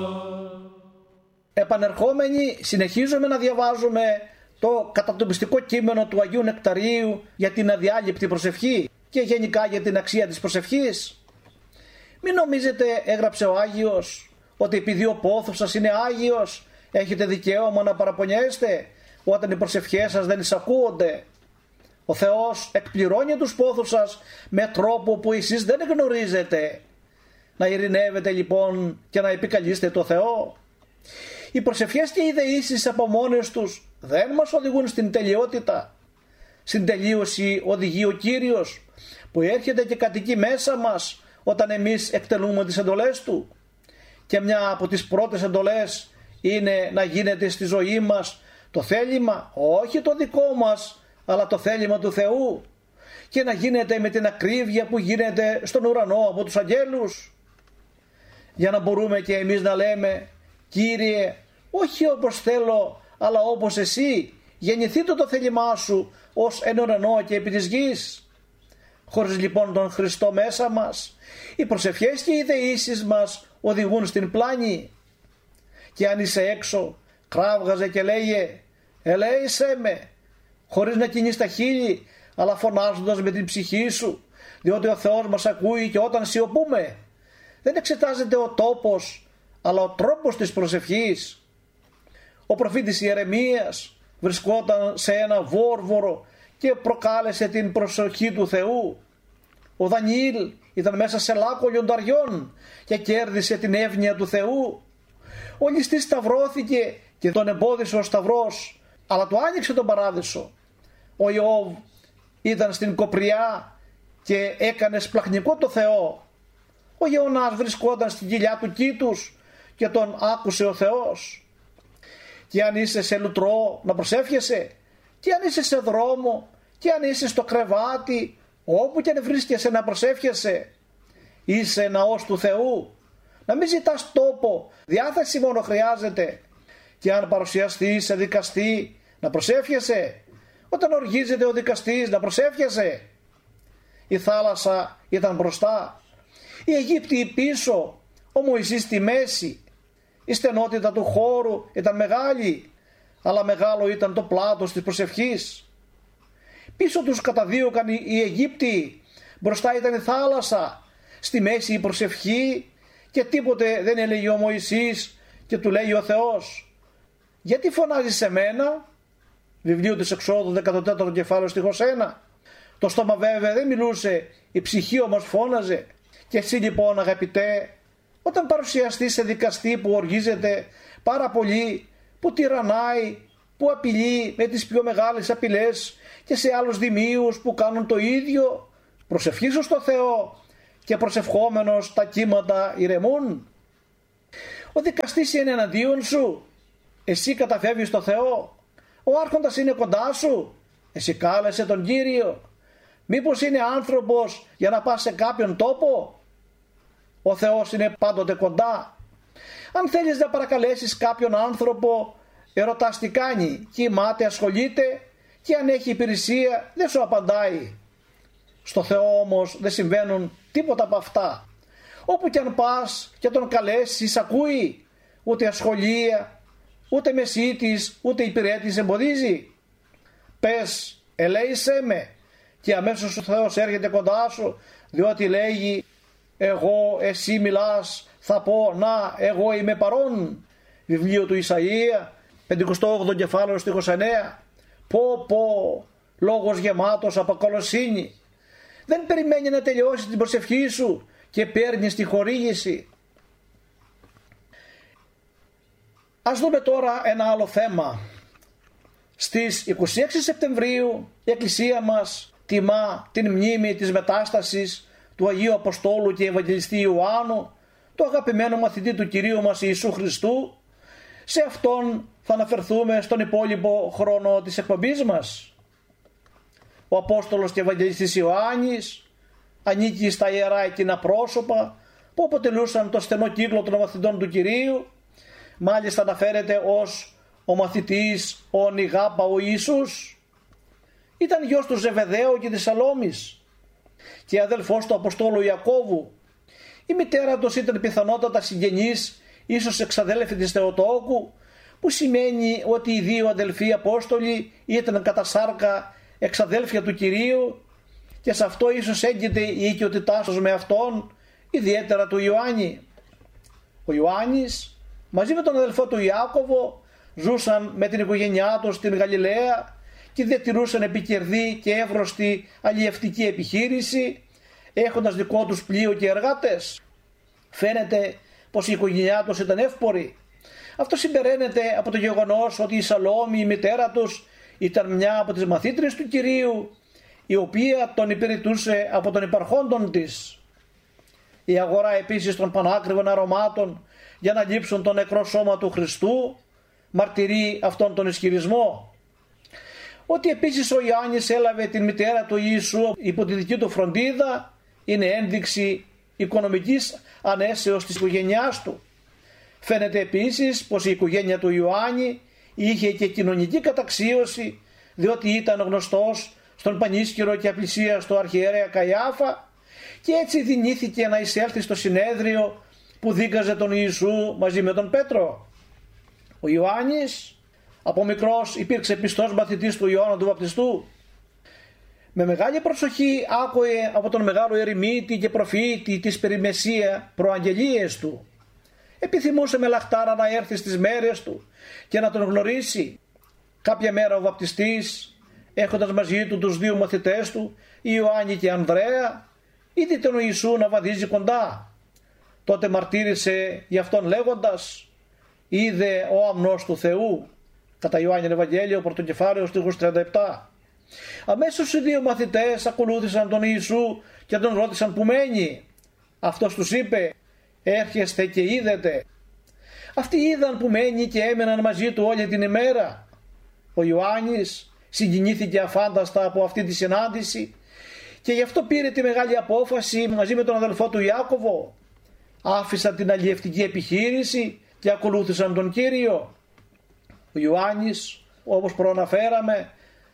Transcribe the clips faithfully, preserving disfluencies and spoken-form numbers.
Επανερχόμενοι, συνεχίζουμε να διαβάζουμε το κατατοπιστικό κείμενο του Αγίου Νεκταρίου για την αδιάλειπτη προσευχή και γενικά για την αξία της προσευχής. Μην νομίζετε, έγραψε ο Άγιος, ότι επειδή ο πόθος σας είναι Άγιος έχετε δικαίωμα να παραπονιέστε όταν οι προσευχές σας δεν εισακούονται. Ο Θεός εκπληρώνει τους πόθους σας με τρόπο που εσείς δεν γνωρίζετε. Να ειρηνεύετε λοιπόν και να επικαλείστε το Θεό. Οι προσευχές και οι δεήσεις από μόνες τους δεν μας οδηγούν στην τελειότητα. Στην τελείωση οδηγεί ο Κύριος που έρχεται και κατοικεί μέσα μας όταν εμείς εκτελούμε τις εντολές Του. Και μια από τις πρώτες εντολές είναι να γίνεται στη ζωή μας το θέλημα, όχι το δικό μας, αλλά το θέλημα του Θεού, και να γίνεται με την ακρίβεια που γίνεται στον ουρανό από τους αγγέλους, για να μπορούμε και εμείς να λέμε: Κύριε, όχι όπως θέλω, αλλά όπως Εσύ, γεννηθείτε το θέλημά Σου ως εν ουρανό και επί της γης. Χωρίς λοιπόν τον Χριστό μέσα μας, οι προσευχές και οι δεήσεις μας οδηγούν στην πλάνη. Και αν είσαι έξω, κράβγαζε και λέγε: ελέησέ με, χωρίς να κινείς τα χείλη, αλλά φωνάζοντας με την ψυχή σου, διότι ο Θεός μας ακούει και όταν σιωπούμε. Δεν εξετάζεται ο τόπος, αλλά ο τρόπος της προσευχής. Ο προφήτης Ιερεμίας βρισκόταν σε ένα βόρβορο και προκάλεσε την προσοχή του Θεού. Ο Δανιήλ ήταν μέσα σε λάκκο λιονταριών και κέρδισε την εύνοια του Θεού. Ο ληστής σταυρώθηκε και τον εμπόδισε ο σταυρός, αλλά του άνοιξε τον παράδεισο. Ο Ιώβ ήταν στην κοπριά και έκανε σπλαχνικό το Θεό. Ο Γεωνάς βρισκόταν στην κοιλιά του κήτους και τον άκουσε ο Θεός. Και αν είσαι σε λουτρό να προσεύχεσαι, και αν είσαι σε δρόμο, και αν είσαι στο κρεβάτι, όπου και αν βρίσκεσαι να προσεύχεσαι, είσαι ναός του Θεού. Να μην ζητάς τόπο, διάθεση μόνο χρειάζεται. Και αν παρουσιαστείς σε δικαστή, να προσεύχεσαι. Όταν οργίζεται ο δικαστής, να προσεύχεσαι. Η θάλασσα ήταν μπροστά, οι Αιγύπτιοι πίσω, ο Μωυσής στη μέση. Η στενότητα του χώρου ήταν μεγάλη, αλλά μεγάλο ήταν το πλάτος της προσευχής. Πίσω τους καταδίωκαν οι Αιγύπτιοι, μπροστά ήταν η θάλασσα, στη μέση η προσευχή, και τίποτε δεν έλεγε ο Μωυσής και του λέει ο Θεός: γιατί φωνάζεις σε μένα? Βιβλίο της Εξόδου δέκατο τέταρτο κεφάλαιο στίχος ένα. Το στόμα βέβαια δεν μιλούσε, η ψυχή όμως φώναζε. Και εσύ λοιπόν, αγαπητέ, όταν παρουσιαστείς σε δικαστή που οργίζεται πάρα πολύ, που τυραννάει, που απειλεί με τις πιο μεγάλες απειλές, και σε άλλους δημίους που κάνουν το ίδιο, προσευχήσου στο Θεό και προσευχόμενος τα κύματα ηρεμούν. Ο δικαστής είναι εναντίον σου, εσύ καταφεύγεις στο Θεό. Ο άρχοντας είναι κοντά σου, εσύ κάλεσε τον Κύριο. Μήπως είναι άνθρωπος για να πας σε κάποιον τόπο? Ο Θεός είναι πάντοτε κοντά. Αν θέλεις να παρακαλέσεις κάποιον άνθρωπο, ερωτάς τι κάνει, κοιμάται, ασχολείται, και αν έχει υπηρεσία δεν σου απαντάει. Στο Θεό όμως δεν συμβαίνουν τίποτα από αυτά. Όπου κι αν πας και τον καλέσεις, ακούει. Ούτε ασχολία, ούτε μεσίτης, ούτε υπηρέτης εμποδίζει. Πες, ελέησέ με, και αμέσως ο Θεός έρχεται κοντά σου, διότι λέγει: εγώ, εσύ μιλάς, θα πω, να, εγώ είμαι παρόν. Βιβλίο του Ισαΐα, πενηκοστό όγδοο κεφάλαιο στίχος εννέα. Πω πω, λόγος γεμάτος από καλοσύνη. Δεν περιμένει να τελειώσει την προσευχή σου και παίρνεις τη χορήγηση. Ας δούμε τώρα ένα άλλο θέμα. Στις είκοσι έξι Σεπτεμβρίου η Εκκλησία μας τιμά την μνήμη της Μετάστασης του Αγίου Αποστόλου και Ευαγγελιστή Ιωάννου, του αγαπημένου μαθητή του Κυρίου μας Ιησού Χριστού. Σε αυτόν θα αναφερθούμε στον υπόλοιπο χρόνο της εκπομπής μας. Ο Απόστολος και Ευαγγελιστής Ιωάννης ανήκει στα ιερά εκείνα πρόσωπα που αποτελούσαν το στενό κύκλο των μαθητών του Κυρίου. Μάλιστα αναφέρεται ως ο μαθητής ο Νιγάπα ο Ιησούς. Ήταν γιος του Ζεβεδαίου και της Σαλόμης και αδελφός του Αποστόλου Ιακώβου. Η μητέρα τους ήταν πιθανότατα συγγενής ίσως εξαδέλφοι της Θεοτόκου, που σημαίνει ότι οι δύο αδελφοί Απόστολοι ήταν κατά σάρκα εξαδέλφια του Κυρίου και σε αυτό ίσως έγκυται η οικειότητά τους με Αυτόν, ιδιαίτερα του Ιωάννη. Ο Ιωάννης μαζί με τον αδελφό του Ιάκωβο ζούσαν με την οικογένειά τους στην Γαλιλαία και διατηρούσαν επικερδή και εύρωστη αλλιευτική επιχείρηση, έχοντας δικό τους πλοίο και εργάτες. Φαίνεται πως η οικογένειά τους ήταν εύπορη. Αυτό συμπεραίνεται από το γεγονός ότι η Σαλόμη, η μητέρα τους, ήταν μια από τις μαθήτριες του Κυρίου, η οποία τον υπηρετούσε από τον υπαρχόντον της. Η αγορά επίσης των πανάκριβων αρωμάτων για να λείψουν το νεκρό σώμα του Χριστού μαρτυρεί αυτόν τον ισχυρισμό. Ότι επίσης ο Ιωάννης έλαβε την μητέρα του Ιησού υπό τη δική του φροντίδα είναι ένδειξη οικονομικής ανέσεως της οικογένειάς του. Φαίνεται επίσης πως η οικογένεια του Ιωάννη είχε και κοινωνική καταξίωση, διότι ήταν γνωστός στον πανίσχυρο και απλησίαστο αρχιερέα Καϊάφα και έτσι δυνήθηκε να εισέλθει στο συνέδριο που δίκαζε τον Ιησού μαζί με τον Πέτρο. Ο Ιωάννης από μικρός υπήρξε πιστός μαθητής του Ιωάννου του Βαπτιστού. Με μεγάλη προσοχή άκουε από τον μεγάλο ερημίτη και προφήτη της περί Μεσσία προαγγελίες του. Επιθυμούσε με λαχτάρα να έρθει στις μέρες του και να τον γνωρίσει. Κάποια μέρα ο βαπτιστής, έχοντας μαζί του τους δύο μαθητές του, Ιωάννη και Ανδρέα, είδε τον Ιησού να βαδίζει κοντά. Τότε μαρτύρησε γι' αυτόν λέγοντας: «Είδε ο αμνός του Θεού». Κατά Ιωάννη Ευαγγέλιο, πρωτοκεφάλαιο, στίχος τριάντα επτά. Αμέσως οι δύο μαθητές ακολούθησαν τον Ιησού και τον ρώτησαν που μένει. Αυτός τους είπε: «Έρχεστε και είδετε». Αυτοί είδαν που μένει και έμεναν μαζί του όλη την ημέρα. Ο Ιωάννης συγκινήθηκε αφάνταστα από αυτή τη συνάντηση και γι' αυτό πήρε τη μεγάλη απόφαση μαζί με τον αδελφό του Ιάκωβο. Άφησαν την αλλιευτική επιχείρηση και ακολούθησαν τον Κύριο. Ο Ιωάννης, όπως προαναφέραμε,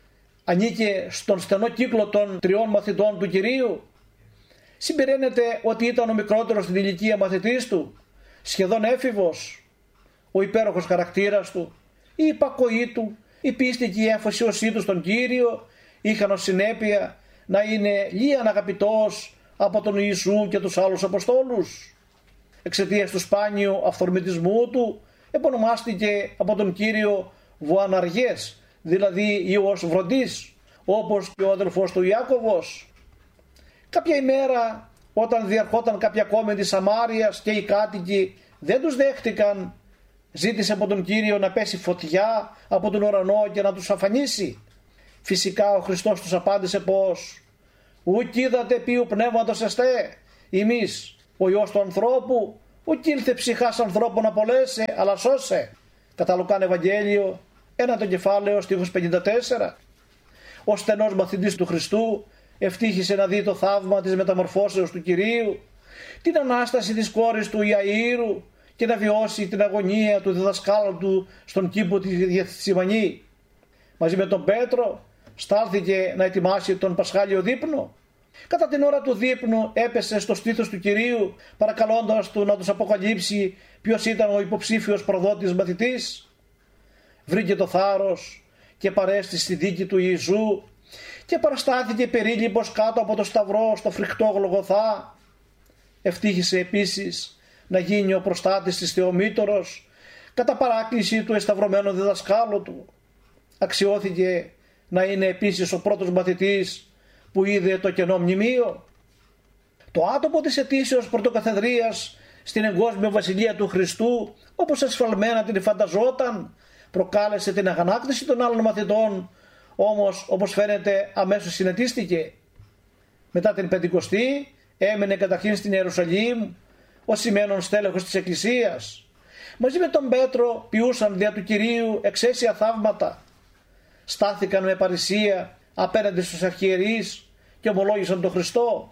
ανήκε στον στενό κύκλο των τριών μαθητών του Κυρίου. Συμπεραίνεται ότι ήταν ο μικρότερος στην ηλικία μαθητής του, σχεδόν έφηβος. Ο υπέροχος χαρακτήρας του, η υπακοή του, η πίστη και η αφοσίωσή του στον Κύριο είχαν ως συνέπεια να είναι λίαν αγαπητός από τον Ιησού και τους άλλους Αποστόλους. Εξαιτίας του σπάνιου αυθορμητισμού του επωνομάστηκε από τον Κύριο Βοαναργές, δηλαδή Υιός Βροντής, όπως και ο αδελφός του Ιάκωβος. Κάποια ημέρα, όταν διαρχόταν κάποια κόμη της Σαμάριας και οι κάτοικοι δεν τους δέχτηκαν, ζήτησε από τον Κύριο να πέσει φωτιά από τον ουρανό και να τους αφανίσει. Φυσικά ο Χριστός τους απάντησε πως «Ουκ είδατε ποιου πνεύματος εστέ, ημείς, ο Υιός του ανθρώπου, ουκ ήλθε ψυχάς ανθρώπων να απολέσει, αλλά σώσε». Κατά Λουκάν Ευαγγέλιο, ένα το κεφάλαιο, στίχος πενήντα τέσσερα. Ο στενός μαθητής του Χριστού ευτύχησε να δει το θαύμα της μεταμορφώσεως του Κυρίου, την Ανάσταση της κόρης του Ιαΐρου και να βιώσει την αγωνία του διδασκάλου του στον κήπο της Γεθσιμανή. Μαζί με τον Πέτρο στάλθηκε να ετοιμάσει τον Πασχάλιο δείπνο. Κατά την ώρα του δείπνου έπεσε στο στήθος του Κυρίου παρακαλώντας του να τους αποκαλύψει ποιος ήταν ο υποψήφιος προδότης μαθητής. Βρήκε το θάρρος και παρέστη στη δίκη του Ιησού και παραστάθηκε περίληπος κάτω από το σταυρό στο φρικτό Γολγοθά. Ευτύχησε επίσης να γίνει ο προστάτης της Θεομήτωρος κατά παράκληση του εσταυρωμένου διδασκάλου του. Αξιώθηκε να είναι επίσης ο πρώτος μαθητής που είδε το κενό μνημείο. Το άτομο της ετήσεως πρωτοκαθεδρίας στην εγκόσμια βασιλεία του Χριστού, όπως ασφαλμένα την φανταζόταν, προκάλεσε την αγανάκτηση των άλλων μαθητών, όμως όπως φαίνεται αμέσως συνετίστηκε. Μετά την Πεντηκοστή έμενε καταρχήν στην Ιερουσαλήμ ως σημαίνον στέλεχος της Εκκλησίας. Μαζί με τον Πέτρο ποιούσαν δια του Κυρίου εξαίσια θαύματα. Στάθηκαν με παρησία απέναντι στους αρχιερείς και ομολόγησαν τον Χριστό.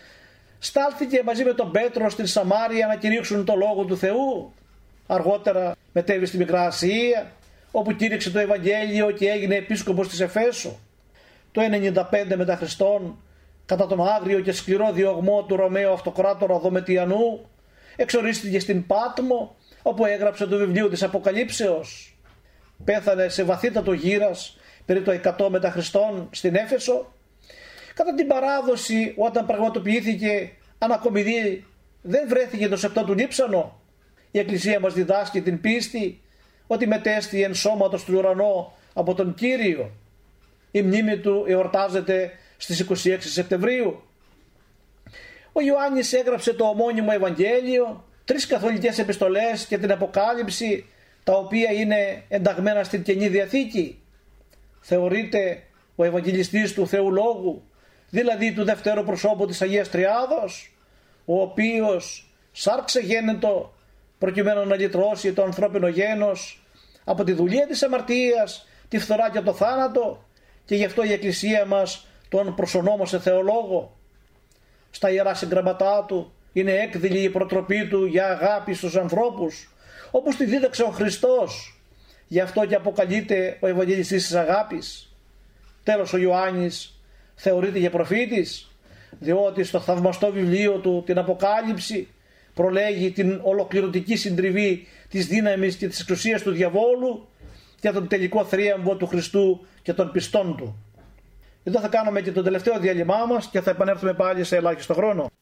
Στάλθηκε μαζί με τον Πέτρο στην Σαμάρια να κηρύξουν το Λόγο του Θεού. Αργότερα μετέβη στη Μικρά Ασία, όπου κήρυξε το Ευαγγέλιο και έγινε επίσκοπος της Εφέσου. Το ενενήντα πέντε μετά Χριστόν, κατά τον άγριο και σκληρό διωγμό του Ρωμαίου αυτοκράτορα Δομετιανού, εξορίστηκε στην Πάτμο, όπου έγραψε το βιβλίο της Αποκαλύψεως. Πέθανε σε βαθύτατο γύρας περί το εκατό μετά Χριστόν στην Έφεσο. Κατά την παράδοση, όταν πραγματοποιήθηκε ανακομιδή, δεν βρέθηκε το σεπτό του λείψανο. Η Εκκλησία μας διδάσκει την πίστη ότι μετέστη εν σώματος του ουρανό από τον Κύριο. Η μνήμη του εορτάζεται στις είκοσι έξι Σεπτεμβρίου. Ο Ιωάννης έγραψε το ομώνυμο Ευαγγέλιο, τρεις καθολικές επιστολές και την Αποκάλυψη, τα οποία είναι ενταγμένα στην Καινή Διαθήκη. Θεωρείται ο Ευαγγελιστής του Θεού Λόγου, δηλαδή του δεύτερου προσώπου της Αγίας Τριάδος, ο οποίος σάρξε γέννητο προκειμένου να λυτρώσει το ανθρώπινο γένος από τη δουλεία της αμαρτίας, τη φθορά και το θάνατο, και γι' αυτό η Εκκλησία μας τον προσωνόμασε Θεολόγο. Στα Ιερά Συγγραμματά του είναι έκδηλη η προτροπή του για αγάπη στους ανθρώπους, όπως τη δίδαξε ο Χριστός. Γι' αυτό και αποκαλείται ο Ευαγγελιστής της αγάπης. Τέλος, ο Ιωάννης θεωρείται για προφήτης, διότι στο θαυμαστό βιβλίο του, την Αποκάλυψη, προλέγει την ολοκληρωτική συντριβή της δύναμης και της εξουσίας του διαβόλου για τον τελικό θρίαμβο του Χριστού και των πιστών του. Εδώ θα κάνουμε και το τελευταίο διάλειμμά μας και θα επανέλθουμε πάλι σε ελάχιστο χρόνο.